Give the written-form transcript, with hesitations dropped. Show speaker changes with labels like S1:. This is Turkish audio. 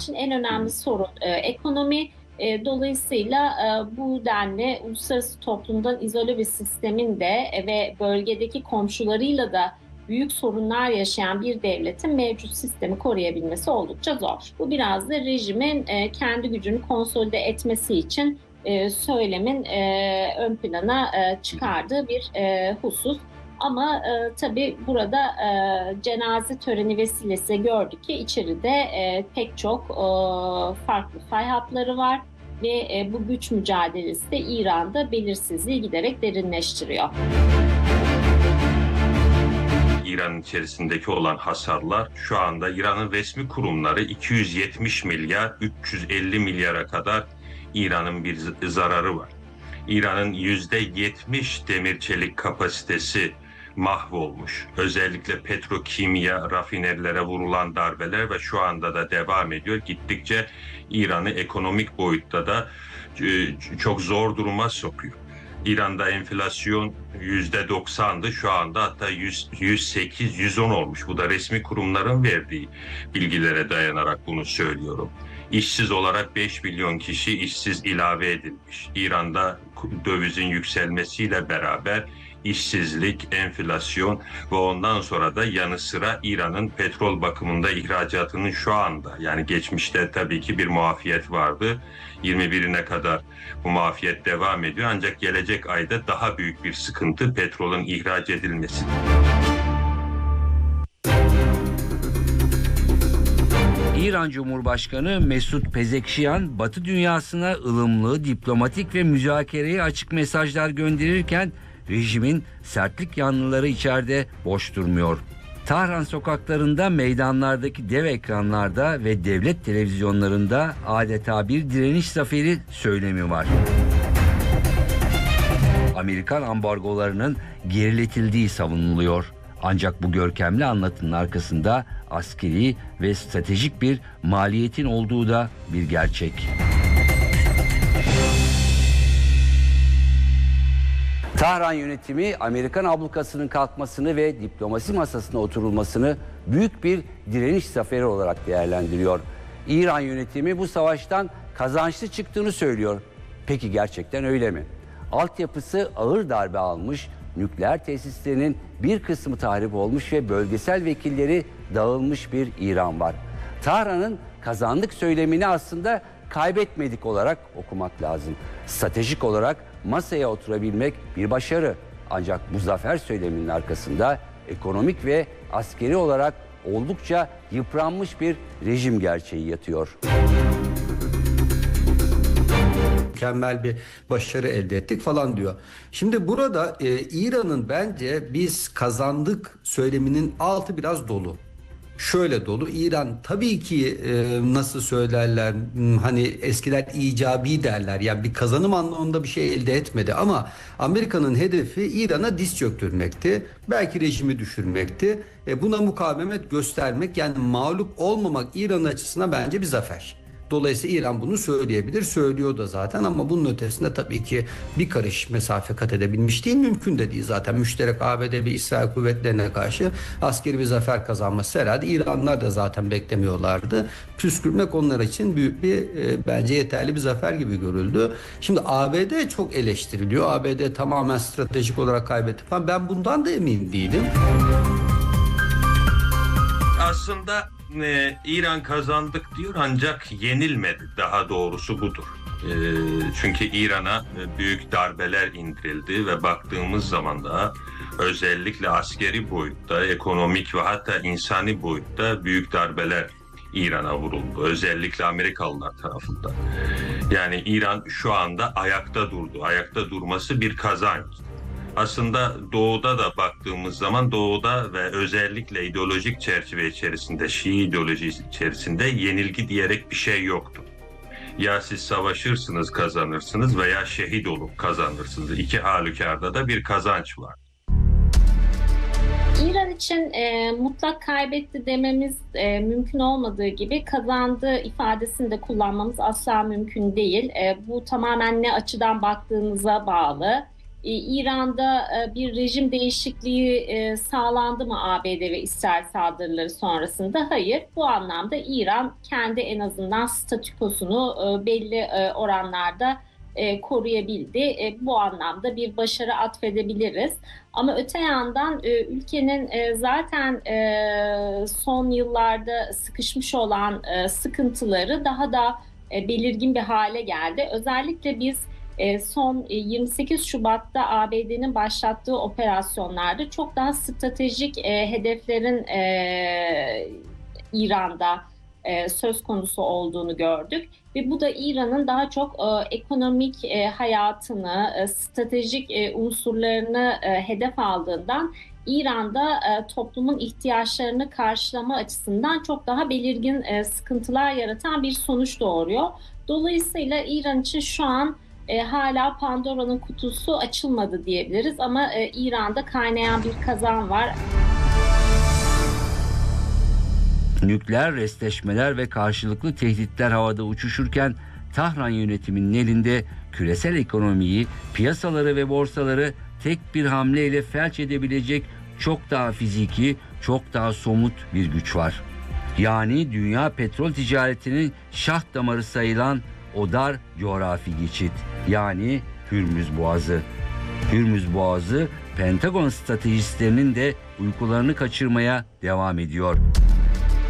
S1: için en önemli sorun ekonomi. Dolayısıyla bu denli uluslararası toplumdan izole bir sistemin de ve bölgedeki komşularıyla da büyük sorunlar yaşayan bir devletin mevcut sistemi koruyabilmesi oldukça zor. Bu biraz da rejimin kendi gücünü konsolide etmesi için söylemin ön plana çıkardığı bir husus. Ama tabii burada cenaze töreni vesilesi gördük ki içeride pek çok farklı fay hatları var ve bu güç mücadelesi de İran'da belirsizliği giderek derinleştiriyor.
S2: İran içerisindeki olan hasarlar şu anda İran'ın resmi kurumları 270 milyar 350 milyara kadar İran'ın bir zararı var. İran'ın %70 demir çelik kapasitesi mahvolmuş. Özellikle petrokimya rafinerilere vurulan darbeler ve şu anda da devam ediyor. Gittikçe İran'ı ekonomik boyutta da çok zor duruma sokuyor. İran'da enflasyon %90'dı, şu anda hatta 108-110 olmuş. Bu da resmi kurumların verdiği bilgilere dayanarak bunu söylüyorum. İşsiz olarak 5 milyon kişi işsiz ilave edilmiş. İran'da dövizin yükselmesiyle beraber işsizlik, enflasyon ve ondan sonra da yanı sıra İran'ın petrol bakımında ihracatının şu anda, yani geçmişte tabii ki bir muafiyet vardı. 21'ine kadar bu muafiyet devam ediyor, ancak gelecek ayda daha büyük bir sıkıntı petrolün ihraç edilmesi.
S3: İran Cumhurbaşkanı Mesut Pezeshkian, Batı dünyasına ılımlı, diplomatik ve müzakereye açık mesajlar gönderirken rejimin sertlik yanlıları içeride boş durmuyor. Tahran sokaklarında, meydanlardaki dev ekranlarda ve devlet televizyonlarında adeta bir direniş zaferi söylemi var. Amerikan ambargolarının geriletildiği savunuluyor. Ancak bu görkemli anlatının arkasında askeri ve stratejik bir maliyetin olduğu da bir gerçek. Tahran yönetimi Amerikan ablukasının kalkmasını ve diplomasi masasına oturulmasını büyük bir direniş zaferi olarak değerlendiriyor. İran yönetimi bu savaştan kazançlı çıktığını söylüyor. Peki gerçekten öyle mi? Altyapısı ağır darbe almış, nükleer tesislerinin bir kısmı tahrip olmuş ve bölgesel vekilleri dağılmış bir İran var. Tahran'ın kazandık söylemini aslında kaybetmedik olarak okumak lazım. Stratejik olarak masaya oturabilmek bir başarı. Ancak bu zafer söyleminin arkasında ekonomik ve askeri olarak oldukça yıpranmış bir rejim gerçeği yatıyor.
S4: Mükemmel bir başarı elde ettik falan diyor. Şimdi burada İran'ın bence biz kazandık söyleminin altı biraz dolu. Şöyle dolu. İran tabii ki nasıl söylerler, hani eskiler icabi derler. Yani bir kazanım anlamında bir şey elde etmedi ama Amerika'nın hedefi İran'a diz çöktürmekti. Belki rejimi düşürmekti. Buna mukavemet göstermek, yani mağlup olmamak İran açısından bence bir zafer. Dolayısıyla İran bunu söyleyebilir, söylüyor da zaten, ama bunun ötesinde tabii ki bir karış mesafe kat edebilmiş değil, mümkün de değil zaten. Müşterek ABD ve İsrail kuvvetlerine karşı askeri bir zafer kazanması herhalde İranlılar da zaten beklemiyorlardı. Püskürmek onlar için büyük bir bence yeterli bir zafer gibi görüldü. Şimdi ABD çok eleştiriliyor. ABD tamamen stratejik olarak kaybetti falan. Ben bundan da emin değilim.
S2: Aslında İran kazandık diyor ancak yenilmedi, daha doğrusu budur. Çünkü İran'a büyük darbeler indirildi ve baktığımız zaman da özellikle askeri boyutta, ekonomik ve hatta insani boyutta büyük darbeler İran'a vuruldu. Özellikle Amerikalılar tarafından. Yani İran şu anda ayakta durdu. Ayakta durması bir kazanç. Aslında doğuda da baktığımız zaman doğuda ve özellikle ideolojik çerçeve içerisinde, Şii ideoloji içerisinde yenilgi diyerek bir şey yoktu. Ya siz savaşırsınız kazanırsınız veya şehit olup kazanırsınız. İki halükarda da bir kazanç var.
S1: İran için mutlak kaybetti dememiz mümkün olmadığı gibi kazandı ifadesini de kullanmamız asla mümkün değil. Bu tamamen ne açıdan baktığınıza bağlı. İran'da bir rejim değişikliği sağlandı mı ABD ve İsrail saldırıları sonrasında? Hayır. Bu anlamda İran kendi en azından statükosunu belli oranlarda koruyabildi. Bu anlamda bir başarı atfedebiliriz. Ama öte yandan ülkenin zaten son yıllarda sıkışmış olan sıkıntıları daha da belirgin bir hale geldi. Özellikle biz son 28 Şubat'ta ABD'nin başlattığı operasyonlarda çok daha stratejik hedeflerin İran'da söz konusu olduğunu gördük. Ve bu da İran'ın daha çok ekonomik hayatını, stratejik unsurlarını hedef aldığından İran'da toplumun ihtiyaçlarını karşılama açısından çok daha belirgin sıkıntılar yaratan bir sonuç doğuruyor. Dolayısıyla İran için şu an hala Pandora'nın kutusu açılmadı diyebiliriz ama İran'da kaynayan bir kazan var.
S3: Nükleer restleşmeler ve karşılıklı tehditler havada uçuşurken Tahran yönetiminin elinde küresel ekonomiyi, piyasaları ve borsaları tek bir hamleyle felç edebilecek çok daha fiziki, çok daha somut bir güç var. Yani dünya petrol ticaretinin şah damarı sayılan o dar coğrafi geçit, yani Hürmüz Boğazı. Hürmüz Boğazı, Pentagon stratejistlerinin de uykularını kaçırmaya devam ediyor.